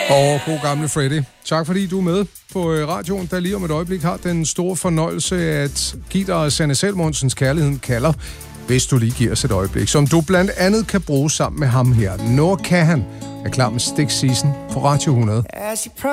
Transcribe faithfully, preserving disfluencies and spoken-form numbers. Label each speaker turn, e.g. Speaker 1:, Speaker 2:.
Speaker 1: Og god gamle Freddy. Tak fordi du er med på radioen, der lige om et øjeblik har den store fornøjelse at give dig Sanne Salomonsens Kærligheden kalder, hvis du lige giver os et øjeblik, som du blandt andet kan bruge sammen med ham her. Når kan han er klar med Stick Season på Radio hundrede.